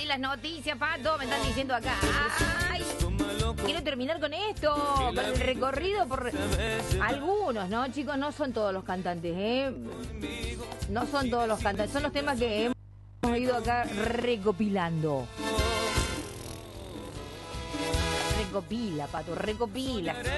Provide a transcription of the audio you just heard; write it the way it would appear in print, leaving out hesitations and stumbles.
las noticias, Pato, me están diciendo acá. Ay, quiero terminar con esto, con el recorrido por algunos, ¿no? Chicos, no son todos los cantantes, ¿eh? No son todos los cantantes, son los temas que hemos ido acá recopilando. Recopila, Pato, recopila.